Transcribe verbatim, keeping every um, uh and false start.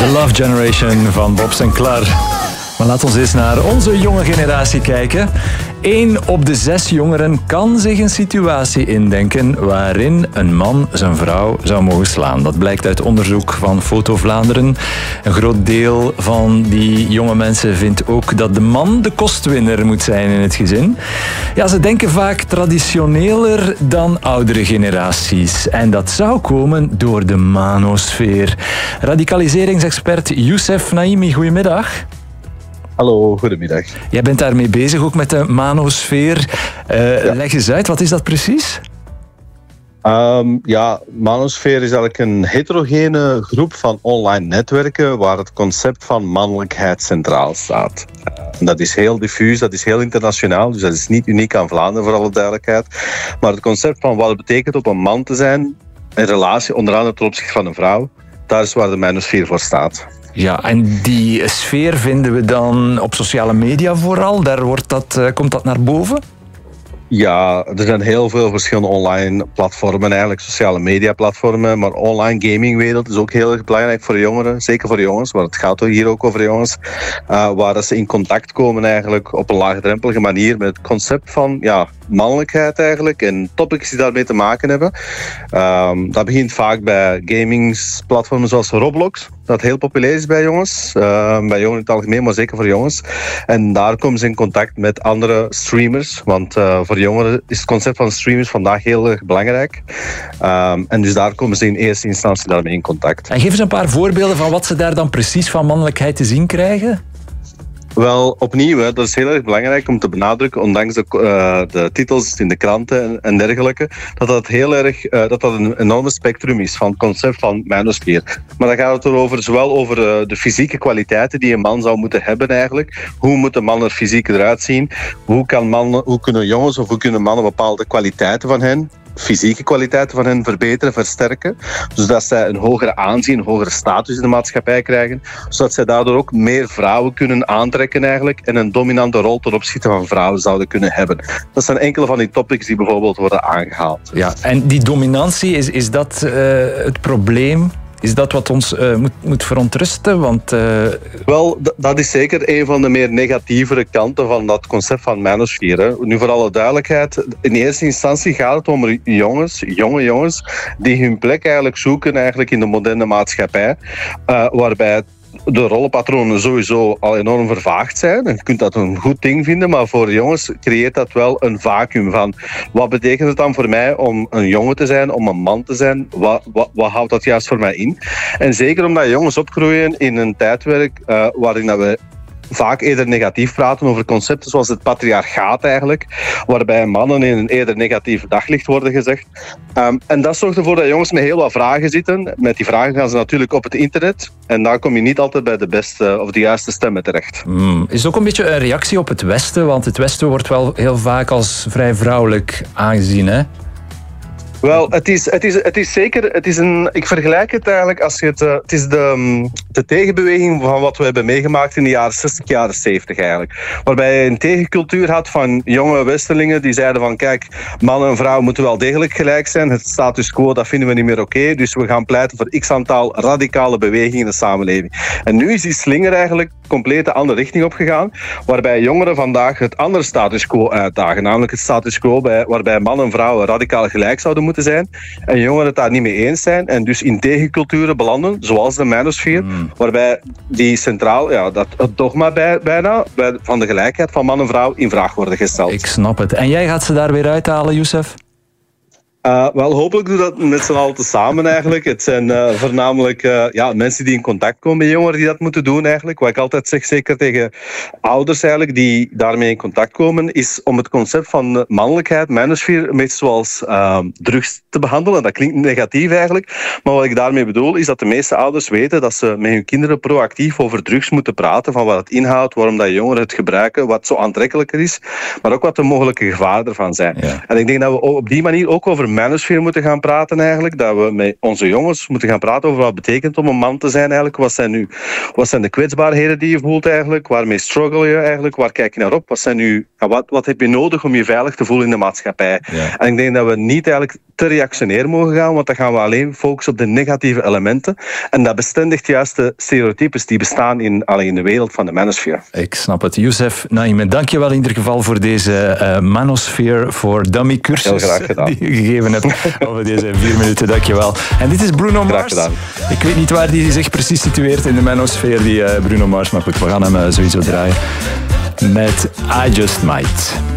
The Love Generation van Bob Sinclair. Maar laat ons eens naar onze jonge generatie kijken. Eén op de zes jongeren kan zich een situatie indenken waarin een man zijn vrouw zou mogen slaan. Dat blijkt uit onderzoek van Foto Vlaanderen. Een groot deel van die jonge mensen vindt ook dat de man de kostwinner moet zijn in het gezin. Ja, ze denken vaak traditioneler dan oudere generaties. En dat zou komen door de manosfeer. Radicaliseringsexpert Youssef Naimi, goedemiddag. Hallo, goedemiddag. Jij bent daarmee bezig, ook met de manosfeer. Uh, ja. Leg eens uit, wat is dat precies? Um, ja, manosfeer is eigenlijk een heterogene groep van online netwerken waar het concept van mannelijkheid centraal staat. Uh, dat is heel diffuus, dat is heel internationaal, dus dat is niet uniek aan Vlaanderen voor alle duidelijkheid. Maar het concept van wat het betekent om een man te zijn, een relatie onder andere ten opzichte van een vrouw, daar is waar de manosfeer voor staat. Ja, en die sfeer vinden we dan op sociale media vooral? Daar wordt dat, uh, komt dat naar boven? Ja, er zijn heel veel verschillende online platformen, eigenlijk sociale media platformen, maar online gamingwereld is ook heel erg belangrijk voor jongeren, zeker voor jongens, want het gaat hier ook over jongens, uh, waar ze in contact komen eigenlijk op een laagdrempelige manier met het concept van ja, mannelijkheid eigenlijk en topics die daarmee te maken hebben. Um, dat begint vaak bij gamingsplatformen zoals Roblox, dat heel populair is bij jongens, uh, bij jongeren in het algemeen, maar zeker voor jongens. En daar komen ze in contact met andere streamers, want uh, voor jongeren is het concept van streamers vandaag heel erg belangrijk. Um, en dus daar komen ze in eerste instantie daarmee in contact. En geef eens een paar voorbeelden van wat ze daar dan precies van mannelijkheid te zien krijgen. Wel, opnieuw, hè, dat is heel erg belangrijk om te benadrukken, ondanks de, uh, de titels in de kranten en, en dergelijke, dat dat heel erg, uh, dat dat een enorme spectrum is van het concept van manosfeer. Maar dan gaat het erover, zowel over uh, de fysieke kwaliteiten die een man zou moeten hebben eigenlijk. Hoe moet een man er fysiek eruit zien? Hoe, kan mannen, hoe kunnen jongens of hoe kunnen mannen bepaalde kwaliteiten van hen, fysieke kwaliteiten van hen verbeteren, versterken, zodat zij een hogere aanzien, een hogere status in de maatschappij krijgen, zodat zij daardoor ook meer vrouwen kunnen aantrekken eigenlijk en een dominante rol ten opzichte van vrouwen zouden kunnen hebben. Dat zijn enkele van die topics die bijvoorbeeld worden aangehaald. Ja, en die dominantie, is, is dat uh, het probleem? Is dat wat ons uh, moet, moet verontrusten? Want, uh... Wel, d- dat is zeker een van de meer negatievere kanten van dat concept van manosfeer. Hè. Nu, voor alle duidelijkheid, in eerste instantie gaat het om jongens, jonge jongens, die hun plek eigenlijk zoeken eigenlijk in de moderne maatschappij, uh, waarbij de rollenpatronen sowieso al enorm vervaagd zijn. En je kunt dat een goed ding vinden, maar voor jongens creëert dat wel een vacuüm van wat betekent het dan voor mij om een jongen te zijn, om een man te zijn? Wat, wat, wat houdt dat juist voor mij in? En zeker omdat jongens opgroeien in een tijdperk uh, waarin dat we vaak eerder negatief praten over concepten zoals het patriarchaat eigenlijk, waarbij mannen in een eerder negatief daglicht worden gezegd. Um, en dat zorgt ervoor dat jongens met heel wat vragen zitten. Met die vragen gaan ze natuurlijk op het internet en daar kom je niet altijd bij de beste of de juiste stemmen terecht. Mm, is ook een beetje een reactie op het Westen, want het Westen wordt wel heel vaak als vrij vrouwelijk aangezien, hè? Wel, het is, het is, het is zeker, het is een, ik vergelijk het eigenlijk als je het, uh, het is de, de tegenbeweging van wat we hebben meegemaakt in de jaren zestig, jaren zeventig eigenlijk. Waarbij je een tegencultuur had van jonge westerlingen die zeiden van kijk, man en vrouw moeten wel degelijk gelijk zijn. Het status quo, dat vinden we niet meer oké. Okay, dus we gaan pleiten voor x aantal radicale bewegingen in de samenleving. En nu is die slinger eigenlijk compleet de andere richting opgegaan, waarbij jongeren vandaag het andere status quo uitdagen. Namelijk het status quo bij, waarbij man en vrouw radicaal gelijk zouden moeten zijn en jongeren het daar niet mee eens zijn en dus in tegenculturen belanden, zoals de manosfeer, mm. waarbij die centraal, ja, dat het dogma bij, bijna bij, van de gelijkheid van man en vrouw in vraag worden gesteld. Ik snap het. En jij gaat ze daar weer uithalen, Youssef? Uh, wel, hopelijk doen we dat met z'n allen tezamen eigenlijk. Het zijn uh, voornamelijk uh, ja, mensen die in contact komen met jongeren die dat moeten doen eigenlijk. Wat ik altijd zeg, zeker tegen ouders eigenlijk, die daarmee in contact komen, is om het concept van mannelijkheid, manosfeer, een beetje zoals uh, drugs te behandelen. Dat klinkt negatief eigenlijk, maar wat ik daarmee bedoel is dat de meeste ouders weten dat ze met hun kinderen proactief over drugs moeten praten, van wat het inhoudt, waarom dat jongeren het gebruiken, wat zo aantrekkelijker is, maar ook wat de mogelijke gevaren ervan zijn. Ja. En ik denk dat we op die manier ook over manosfeer moeten gaan praten eigenlijk. Dat we met onze jongens moeten gaan praten over wat het betekent om een man te zijn eigenlijk. Wat zijn, nu, wat zijn de kwetsbaarheden die je voelt eigenlijk? Waarmee struggle je eigenlijk? Waar kijk je naar op? Wat, zijn nu, wat, wat heb je nodig om je veilig te voelen in de maatschappij? Ja. En ik denk dat we niet eigenlijk te reactionair mogen gaan, want dan gaan we alleen focussen op de negatieve elementen. En dat bestendigt juist de stereotypes die bestaan in, allee, in de wereld van de manosfeer. Ik snap het. Youssef Naïm, dank je wel in ieder geval voor deze uh, Manosfeer voor Dummy cursus die je gegeven hebt over deze vier minuten. Dank je wel. En dit is Bruno Mars. Ik weet niet waar die zich precies situeert in de manosfeer, die uh, Bruno Mars, maar goed, we gaan hem uh, sowieso draaien met I Just Might.